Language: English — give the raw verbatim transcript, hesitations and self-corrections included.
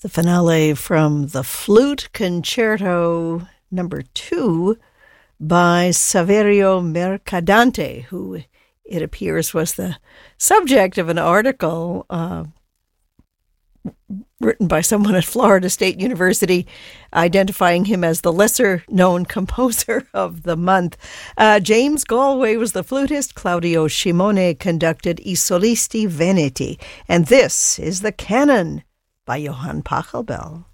The finale from the Flute Concerto number two by Saverio Mercadante, who it appears was the subject of an article uh, written by someone at Florida State University, identifying him as the lesser-known composer of the month. Uh, James Galway was the flutist. Claudio Scimone conducted I Solisti Veneti. And this is the Canon by Johann Pachelbel.